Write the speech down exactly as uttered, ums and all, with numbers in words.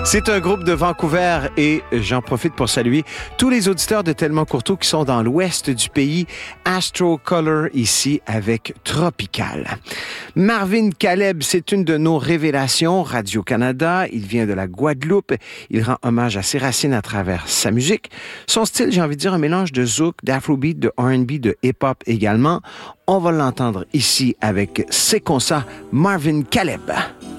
C'est un groupe de Vancouver et j'en profite pour saluer tous les auditeurs de Tellement Courteau qui sont dans l'ouest du pays. Astro Color ici avec Tropical. Marvin Caleb, c'est une de nos révélations Radio-Canada. Il vient de la Guadeloupe. Il rend hommage à ses racines à travers sa musique. Son style, j'ai envie de dire, un mélange de zouk, d'afrobeat, de R and B, de hip-hop également. On va l'entendre ici avec C'est comme ça, Marvin Caleb.